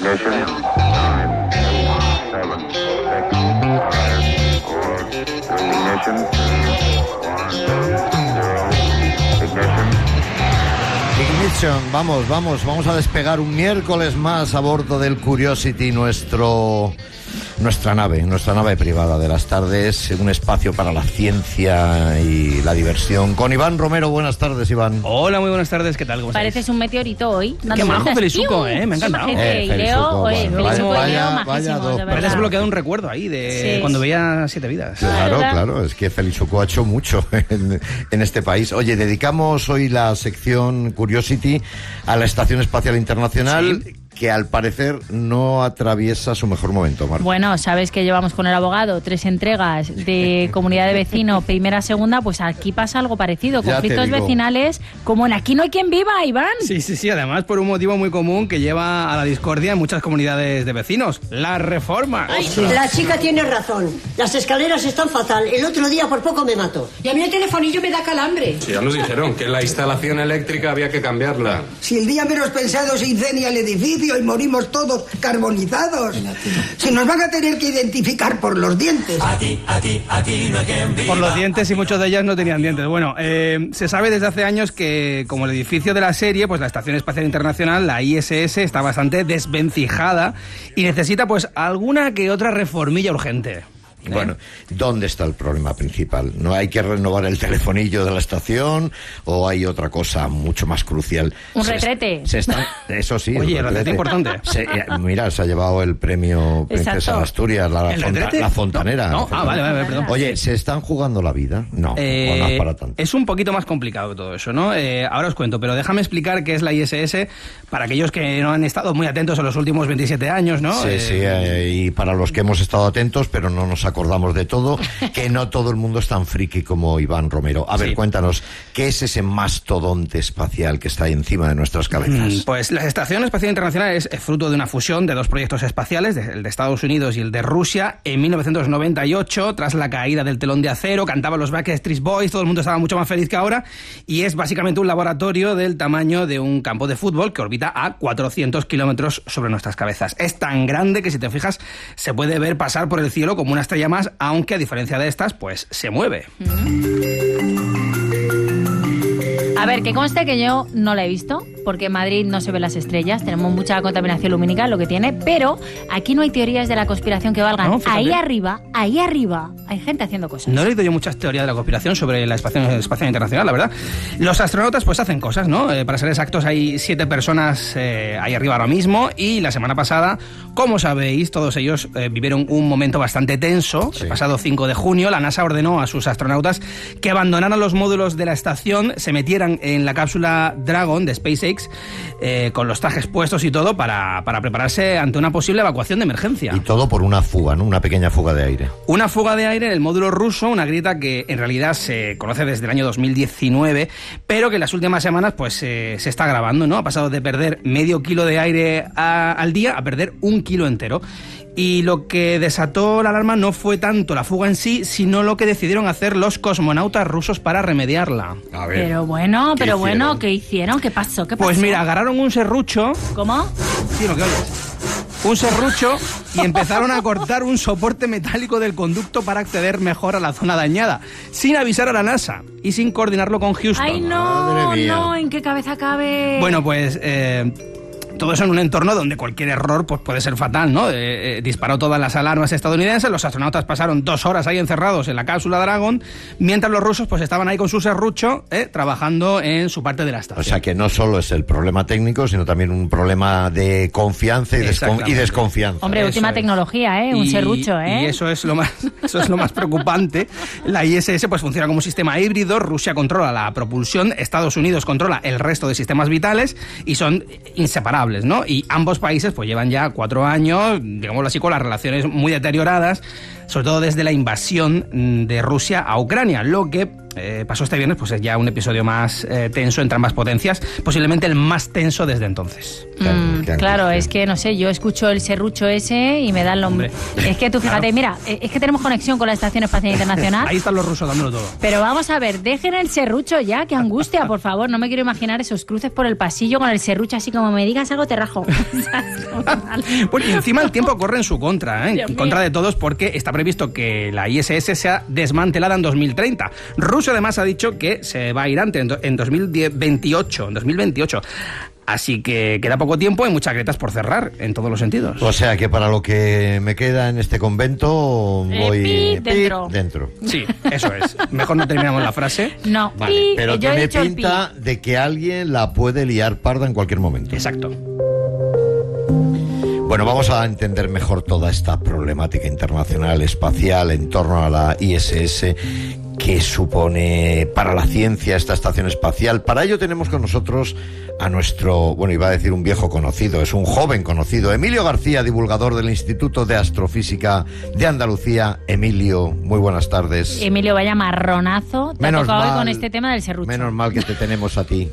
Ignition. 9, 8, 7, 6, 5, 4, 3, ignition. 1, 0, ignition. Ignition, vamos a despegar un miércoles más a bordo del Curiosity, nuestra nave privada de las tardes, un espacio para la ciencia y la diversión. Con Iván Romero, buenas tardes, Iván. Hola, muy buenas tardes, ¿qué tal? ¿Cómo Pareces estáis? un meteorito hoy. Qué majo, Felizuco, me ha encantado. Felizuco, Vaya dos de Me has verdad. desbloqueado un recuerdo ahí de Sí. cuando veía Siete Vidas. Claro, es que Felizuco ha hecho mucho en este país. Oye, dedicamos hoy la sección Curiosity a la Estación Espacial Internacional, Sí. que al parecer no atraviesa su mejor momento, Marta. Bueno, sabes que llevamos con el abogado 3 entregas de comunidad de vecino, primera, segunda, pues aquí pasa algo parecido, Ya te conflictos digo. vecinales, como en Aquí no hay quien viva, Iván. Sí, además por un motivo muy común que lleva a la discordia en muchas comunidades de vecinos, la reforma. La chica tiene razón. Las escaleras están fatal. El otro día por poco me mato. Y a mí el telefonillo me da calambre. Sí, ya nos dijeron que la instalación eléctrica había que cambiarla. Si el día menos pensado se incendia el edificio y morimos todos carbonizados. Se nos van a tener que identificar por los dientes. Por los dientes, y muchos de ellas no tenían dientes. Bueno, se sabe desde hace años que como el edificio de la serie, pues la Estación Espacial Internacional, la ISS, está bastante desvencijada y necesita pues alguna que otra reformilla urgente. Bueno, ¿dónde está el problema principal? ¿No hay que renovar el telefonillo de la estación o hay otra cosa mucho más crucial? Un retrete. Eso sí. Oye, el retrete importante. Mira, se ha llevado el premio Princesa Exacto. de Asturias, ¿El retrete? la fontanera. No. Vale, perdón. Oye, ¿se están jugando la vida? No, o no es para tanto. Es un poquito más complicado que todo eso, ¿no? Ahora os cuento, pero déjame explicar qué es la ISS para aquellos que no han estado muy atentos en los últimos 27 años, ¿no? Sí, y para los que hemos estado atentos, pero no nos acordamos de todo, que no todo el mundo es tan friki como Iván Romero. A ver, Sí. cuéntanos, ¿qué es ese mastodonte espacial que está ahí encima de nuestras cabezas? Pues la Estación Espacial Internacional es fruto de una fusión de dos proyectos espaciales, el de Estados Unidos y el de Rusia, en 1998, tras la caída del telón de acero. Cantaban los Backstreet Boys, todo el mundo estaba mucho más feliz que ahora, y es básicamente un laboratorio del tamaño de un campo de fútbol que orbita a 400 kilómetros sobre nuestras cabezas. Es tan grande que, si te fijas, se puede ver pasar por el cielo como una estrella más, aunque a diferencia de estas, pues se mueve. A ver, que conste que yo no la he visto, porque en Madrid no se ven las estrellas, tenemos mucha contaminación lumínica, lo que tiene, pero aquí no hay teorías de la conspiración que valgan. No, fíjate. Ahí arriba, hay gente haciendo cosas. No he leído yo muchas teorías de la conspiración sobre la Estación Espacial Internacional, la verdad. Los astronautas pues hacen cosas, ¿no? Para ser exactos, hay 7 personas ahí arriba ahora mismo, y la semana pasada, como sabéis, todos ellos vivieron un momento bastante tenso. Sí. El pasado 5 de junio, la NASA ordenó a sus astronautas que abandonaran los módulos de la estación, se metieran en la cápsula Dragon de SpaceX con los trajes puestos y todo para prepararse ante una posible evacuación de emergencia. Y todo por una fuga, ¿no? Una pequeña fuga de aire. Una fuga de aire en el módulo ruso, una grieta que en realidad se conoce desde el año 2019, pero que en las últimas semanas pues se está agravando, ¿no? Ha pasado de perder medio kilo de aire al día a perder 1 kilo entero. Y lo que desató la alarma no fue tanto la fuga en sí, sino lo que decidieron hacer los cosmonautas rusos para remediarla. A ver. Pero bueno, hicieron? ¿qué hicieron? ¿Qué pasó? Pues mira, agarraron un serrucho. ¿Cómo? Sí, lo que oyes. Un serrucho, y empezaron a cortar un soporte metálico del conducto para acceder mejor a la zona dañada, sin avisar a la NASA y sin coordinarlo con Houston. Ay, Madre no, mía. no, ¿en qué cabeza cabe? Bueno, pues todo eso en un entorno donde cualquier error pues puede ser fatal, ¿no? Disparó todas las alarmas estadounidenses, los astronautas pasaron 2 horas ahí encerrados en la cápsula Dragon, mientras los rusos pues estaban ahí con su serrucho trabajando en su parte de la estación. O sea que no solo es el problema técnico, sino también un problema de confianza y Exactamente. desconfianza. Hombre, Eso última es. tecnología, un serrucho, Y eso es lo más preocupante. La ISS pues funciona como un sistema híbrido. Rusia controla la propulsión, Estados Unidos controla el resto de sistemas vitales y son inseparables, ¿no? Y ambos países pues llevan ya 4 años, digámoslo así, con las relaciones muy deterioradas, sobre todo desde la invasión de Rusia a Ucrania, lo que pasó este viernes, pues es ya un episodio más tenso entre ambas potencias, posiblemente el más tenso desde entonces. Claro, es que no sé, yo escucho el serrucho ese y me da el nombre. Es que tú fíjate, mira, es que tenemos conexión con la Estación Espacial Internacional. Ahí están los rusos dándolo todo. Pero vamos a ver, dejen el serrucho ya, qué angustia, por favor. No me quiero imaginar esos cruces por el pasillo con el serrucho así como me digas algo te rajo. Bueno, y encima el tiempo corre en su contra, en contra de todos, porque está previsto que la ISS sea desmantelada en 2030. Rusia además ha dicho que se va a ir antes, en 2028. Así que queda poco tiempo y muchas grietas por cerrar, en todos los sentidos. O sea que para lo que me queda en este convento voy dentro. Sí, eso es. Mejor no terminamos la frase. No. Vale, pero tiene pinta de que alguien la puede liar parda en cualquier momento. Exacto. Bueno, vamos a entender mejor toda esta problemática internacional espacial en torno a la ISS. ¿Qué supone para la ciencia esta estación espacial? Para ello tenemos con nosotros a nuestro, bueno, iba a decir un viejo conocido, es un joven conocido, Emilio García, divulgador del Instituto de Astrofísica de Andalucía. Emilio, muy buenas tardes. Emilio, vaya marronazo te ha tocado hoy con este tema del serrucho. Menos mal que te tenemos a ti.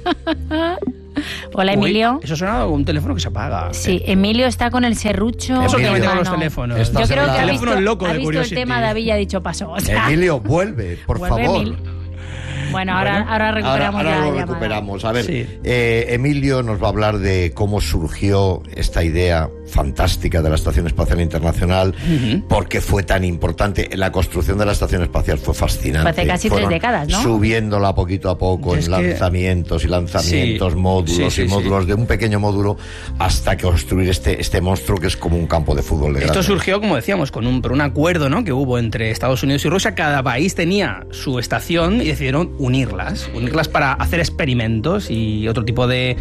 Hola, Emilio. Eso suena como un teléfono que se apaga. Sí, Emilio está con el serrucho. Eso que con los teléfonos. Yo creo que ha visto el Curiosity. tema, David, y ha dicho paso. O sea, Emilio, vuelve, por favor. Bueno, ahora recuperamos ahora la lo llamada. recuperamos. A ver, sí. Emilio nos va a hablar de cómo surgió esta idea fantástica de la Estación Espacial Internacional, por qué fue tan importante. La construcción de la Estación Espacial fue fascinante. Hace casi 3 décadas, ¿no? Subiéndola poquito a poco en lanzamientos, módulos y módulos de un pequeño módulo hasta construir este monstruo que es como un campo de fútbol de grande. Esto surgió, como decíamos, por un acuerdo, ¿no?, que hubo entre Estados Unidos y Rusia. Cada país tenía su estación y decidieron unirlas para hacer experimentos y otro tipo de,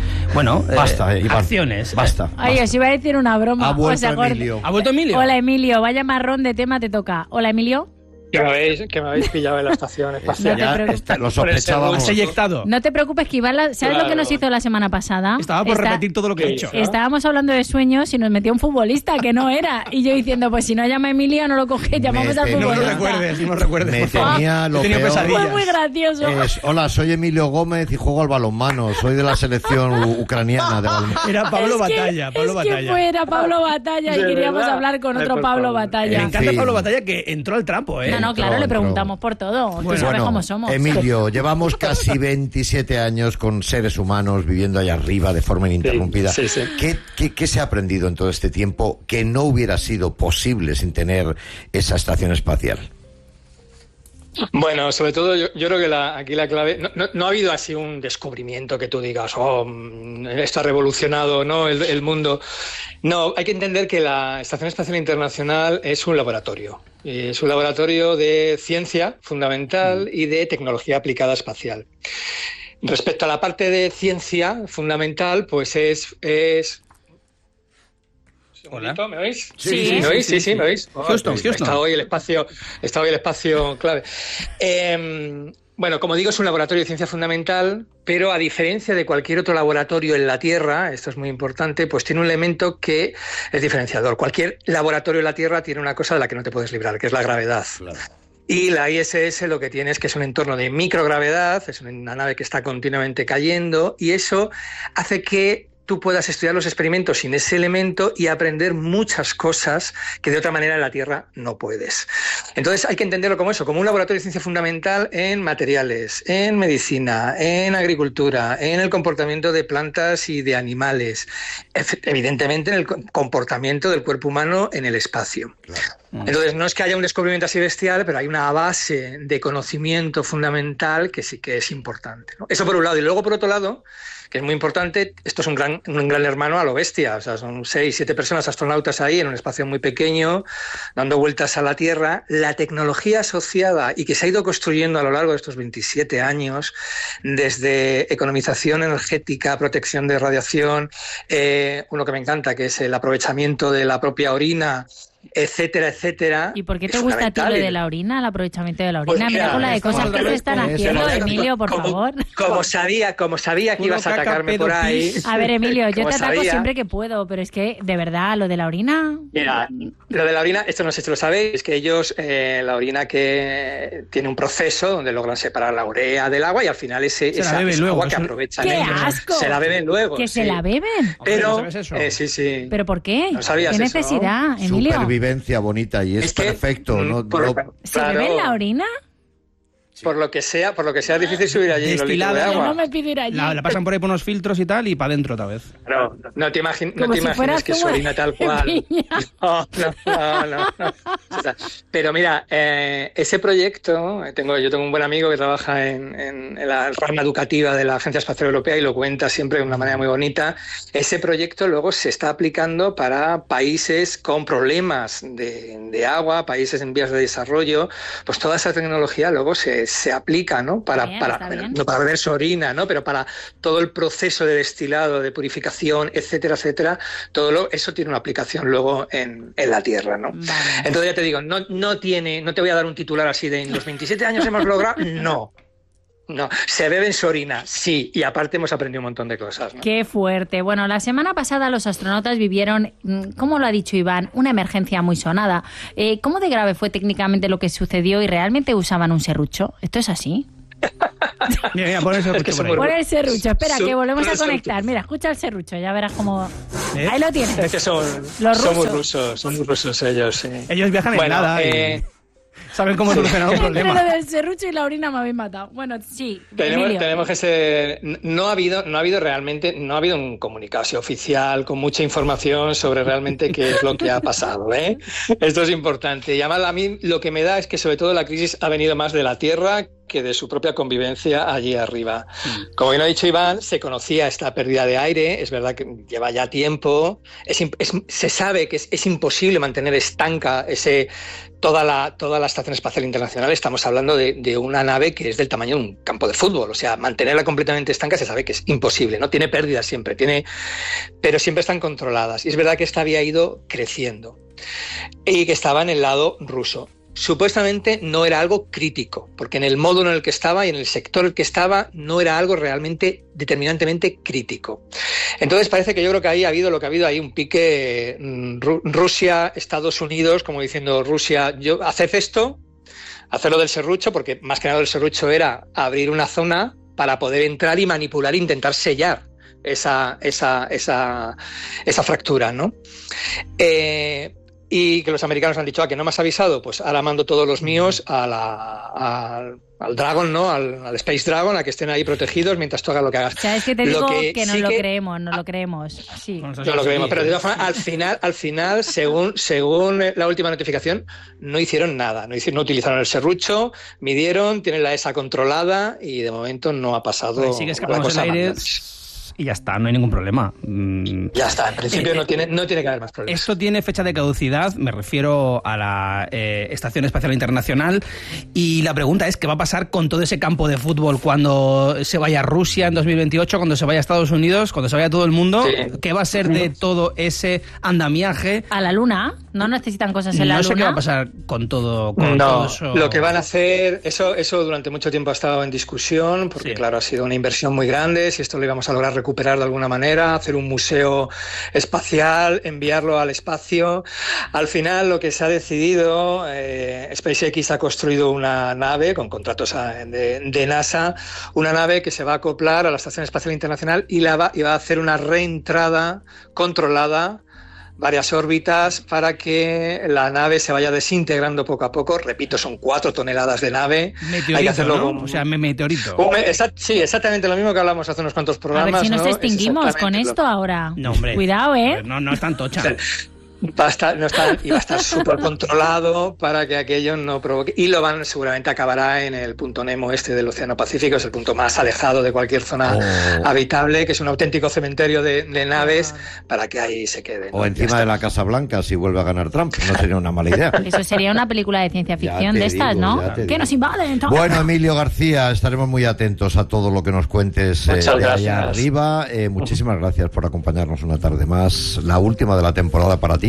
acciones. Basta. Ay, os iba a decir una broma. Ha vuelto Emilio. ¿Ha vuelto Emilio? Hola, Emilio, vaya marrón de tema te toca. Hola, Emilio. Que me habéis pillado en la estación espacial. No te preocupes. Lo sospechábamos. Has eyectado. No te preocupes, que Iván, ¿sabes lo que nos hizo la semana pasada? Estaba por repetir todo lo que he dicho. Estábamos hablando de sueños y nos metió un futbolista que no era. Y yo diciendo, pues si no llama a Emilio, no lo coge, llamamos al futbolista. No recuerdes. Me tenía lo peor. Fue muy gracioso. Hola, soy Emilio Gómez y juego al balonmano. Soy de la selección ucraniana de balonmano. Era Pablo Batalla. Era Pablo Batalla y queríamos hablar con otro Pablo Batalla. Me encanta Pablo Batalla, que entró al trapo, ¿eh? No, claro, le preguntamos por todo. Tú sabes cómo somos. Emilio, llevamos casi 27 años con seres humanos viviendo allá arriba de forma ininterrumpida. Sí. ¿Qué se ha aprendido en todo este tiempo que no hubiera sido posible sin tener esa estación espacial? Bueno, sobre todo yo creo que aquí la clave... No ha habido así un descubrimiento que tú digas, esto ha revolucionado, ¿no?, el mundo. No, hay que entender que la Estación Espacial Internacional es un laboratorio. Es un laboratorio de ciencia fundamental y de tecnología aplicada espacial. Respecto a la parte de ciencia fundamental, pues es... Hola. ¿Me oís? Sí. ¿Me oís? Sí, ¿me oís? Houston. Está hoy el espacio clave. Bueno, como digo, es un laboratorio de ciencia fundamental, pero a diferencia de cualquier otro laboratorio en la Tierra, esto es muy importante, pues tiene un elemento que es diferenciador. Cualquier laboratorio en la Tierra tiene una cosa de la que no te puedes librar, que es la gravedad. Claro. Y la ISS lo que tiene es que es un entorno de microgravedad, es una nave que está continuamente cayendo, y eso hace que tú puedas estudiar los experimentos sin ese elemento y aprender muchas cosas que de otra manera en la Tierra no puedes. Entonces hay que entenderlo como eso, como un laboratorio de ciencia fundamental en materiales, en medicina, en agricultura, en el comportamiento de plantas y de animales, evidentemente en el comportamiento del cuerpo humano en el espacio. Claro. Entonces no es que haya un descubrimiento así bestial, pero hay una base de conocimiento fundamental que sí que es importante, ¿no? Eso por un lado. Y luego por otro lado, que es muy importante, esto es un gran hermano a lo bestia, o sea, son 6, 7 personas astronautas ahí en un espacio muy pequeño, dando vueltas a la Tierra. La tecnología asociada y que se ha ido construyendo a lo largo de estos 27 años, desde economización energética, protección de radiación, uno que me encanta, que es el aprovechamiento de la propia orina etcétera, etcétera. ¿Y por qué es te gusta a ti lo fundamental. de la orina, el aprovechamiento de la orina? Pues Mira mira, con la de cosas que se están haciendo, Emilio, por favor. Como sabía que ibas a atacarme por ahí. A ver, Emilio, yo como te ataco sabía- siempre que puedo, pero es que, de verdad, lo de la orina... Mira, lo de la orina, esto no sé si lo sabéis, es que ellos, la orina que tiene un proceso donde logran separar la urea del agua y al final Se la esa beben luego, agua que eso- aprovechan ¡Qué ellos. asco! Se la beben luego. ¿Que sí. se la beben? Pero, ¿no sabes eso? sí. ¿Pero por qué? ¿No sabías ¿Qué eso? necesidad, Emilio? Supervivencia bonita y es Es que, perfecto. No, ¿Se claro, beben la orina? Por lo que sea es difícil subir allí los litros de Destilada. agua. No me pide ir allí. La pasan por ahí por unos filtros y tal y para adentro otra vez. Claro, no te, Como te si imagines fueras que como es orina tal cual. piña. No. Pero mira, ese proyecto, yo tengo un buen amigo que trabaja en la rama educativa de la Agencia Espacial Europea y lo cuenta siempre de una manera muy bonita. Ese proyecto luego se está aplicando para países con problemas de agua, países en vías de desarrollo. Pues toda esa tecnología luego se aplica, ¿no? No para beber su orina, ¿no? Pero para todo el proceso de destilado, de purificación, etcétera, etcétera, eso tiene una aplicación luego en la Tierra, ¿no? Vale. Entonces ya te digo, no te voy a dar un titular así de en los 27 años hemos logrado, no, se bebe en su orina, sí, y aparte hemos aprendido un montón de cosas, ¿no? Qué fuerte. Bueno, la semana pasada los astronautas vivieron, como lo ha dicho Iván, una emergencia muy sonada. ¿Cómo de grave fue técnicamente lo que sucedió y realmente usaban un serrucho? ¿Esto es así? Mira, pon el serrucho por ahí. Pon el serrucho, espera, que volvemos a Son- conectar. Mira, escucha el serrucho, ya verás cómo... ¿Eh? Ahí lo tienes. Es que son muy rusos ellos, sí. Ellos viajan en nada y saben cómo solucionar un Entre problema. lo del serrucho y la orina me habéis matado. Bueno, sí, Emilio. Tenemos que ser. No ha habido un comunicado así oficial con mucha información sobre realmente qué es lo que ha pasado, ¿eh? Esto es importante. Y además a mí lo que me da es que sobre todo la crisis ha venido más de la Tierra que de su propia convivencia allí arriba. Como bien ha dicho Iván, se conocía esta pérdida de aire, es verdad que lleva ya tiempo, se sabe que es imposible mantener estanca toda la Estación Espacial Internacional. Estamos hablando de una nave que es del tamaño de un campo de fútbol, o sea, mantenerla completamente estanca se sabe que es imposible, ¿no? Tiene pérdidas siempre, pero siempre están controladas. Y es verdad que esta había ido creciendo y que estaba en el lado ruso. Supuestamente no era algo crítico, porque en el módulo en el que estaba y en el sector en el que estaba no era algo realmente determinantemente crítico. Entonces parece que yo creo que ahí ha habido un pique Rusia, Estados Unidos, como diciendo Rusia, hacerlo del serrucho, porque más que nada el serrucho era abrir una zona para poder entrar y manipular e intentar sellar esa fractura, ¿no? Y que los americanos han dicho, que no me has avisado, pues ahora mando todos los míos al Dragon, ¿no? Al Space Dragon, a que estén ahí protegidos mientras tú hagas lo que hagas. O sea, es que te digo que no sí lo creemos, no lo creemos. Sí. No lo creemos, pero de todas formas, al final, según la última notificación, no hicieron nada, no utilizaron el serrucho, midieron, tienen la ESA controlada y de momento no ha pasado. Pues sigue escapando el aire y ya está, no hay ningún problema. Ya está, en principio no tiene que haber más problemas. Esto tiene fecha de caducidad, me refiero a la Estación Espacial Internacional, y la pregunta es, ¿qué va a pasar con todo ese campo de fútbol cuando se vaya a Rusia en 2028, cuando se vaya a Estados Unidos, cuando se vaya todo el mundo? Sí. ¿Qué va a ser de todo ese andamiaje? ¿A la Luna? ¿No necesitan cosas en la Luna? No sé qué va a pasar con todo eso. Lo que van a hacer, eso durante mucho tiempo ha estado en discusión, porque claro, ha sido una inversión muy grande, si esto lo íbamos a lograr recuperar de alguna manera, hacer un museo espacial, enviarlo al espacio. Al final lo que se ha decidido, SpaceX ha construido una nave con contratos de NASA, una nave que se va a acoplar a la Estación Espacial Internacional y va a hacer una reentrada controlada, varias órbitas, para que la nave se vaya desintegrando poco a poco. Repito, son 4 toneladas de nave. Meteorito, hay que hacerlo, ¿no? O sea, meteorito. Sí, exactamente lo mismo que hablamos hace unos cuantos programas. A ver si nos ¿no? extinguimos con esto ahora. No, hombre. Cuidado, ¿eh? No es tan tocha. Va a estar súper controlado para que aquello no provoque. Y seguramente acabará en el punto Nemo del Océano Pacífico, es el punto más alejado de cualquier zona habitable, que es un auténtico cementerio de naves, para que ahí se quede, ¿no? O encima de la Casa Blanca, si vuelve a ganar Trump, no sería una mala idea. Eso sería una película de ciencia ficción de estas, ¿no? Que nos invaden. Bueno, Emilio García, estaremos muy atentos a todo lo que nos cuentes de allá arriba. Muchísimas gracias por acompañarnos una tarde más, la última de la temporada para ti.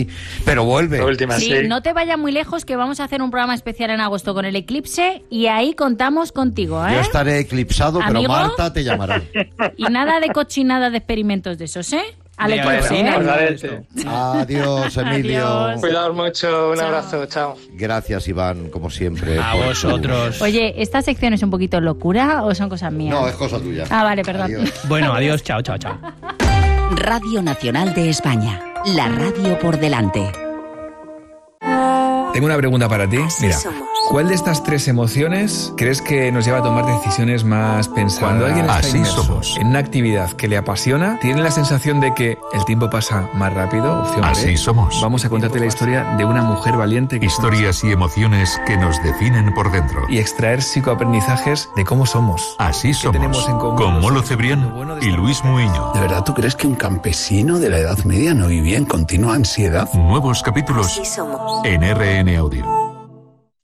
sí, pero vuelve. La última, Sí, no te vayas muy lejos, que vamos a hacer un programa especial en agosto con el eclipse y ahí contamos contigo, ¿eh? Yo estaré eclipsado, pero ¿Amigo? Marta te llamará. Y nada de cochinada de experimentos de esos, ¿eh? Al Bueno, eclipse, bueno, ¿eh? Acordarete. Adiós, Emilio. Adiós. Cuidaos mucho, un Chao. abrazo, chao. Gracias, Iván, como siempre. A por tu- vosotros. Oye, ¿esta sección es un poquito locura o son cosas mías? No, es cosa tuya. Ah, vale, perdón. Adiós. Bueno, adiós, chao, chao, chao. Radio Nacional de España. La radio por delante. Tengo una pregunta para ti. Mira, ¿cuál de estas tres emociones crees que nos lleva a tomar decisiones más pensadas? Cuando alguien está Así inmerso somos. en una actividad que le apasiona, ¿tiene la sensación de que el tiempo pasa más rápido? Opción B. Así somos. Vamos a contarte la historia de una mujer valiente que Historias y emociones que nos definen por dentro. y extraer psicoaprendizajes de cómo somos. Así somos. tenemos en común? Con Molo Cebrián y Luis Muiño. ¿De verdad tú crees que un campesino de la Edad Media no vivía en continua ansiedad? Nuevos capítulos en RN Audio.